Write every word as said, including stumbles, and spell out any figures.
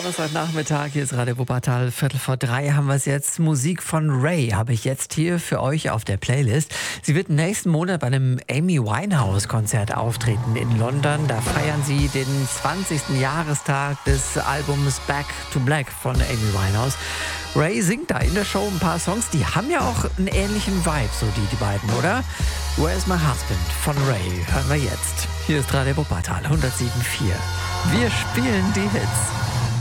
Donnerstagnachmittag, hier ist Radio Wuppertal, Viertel vor drei haben wir es jetzt. Musik von Ray habe ich jetzt hier für euch auf der Playlist. Sie wird nächsten Monat bei einem Amy Winehouse-Konzert auftreten in London. Da feiern sie den zwanzigsten Jahrestag des Albums Back to Black von Amy Winehouse. Ray singt da in der Show ein paar Songs, die haben ja auch einen ähnlichen Vibe, so die, die beiden, oder? Where's My Husband von Ray hören wir jetzt. Hier ist Radio Wuppertal hundertsieben Komma vier. Wir spielen die Hits.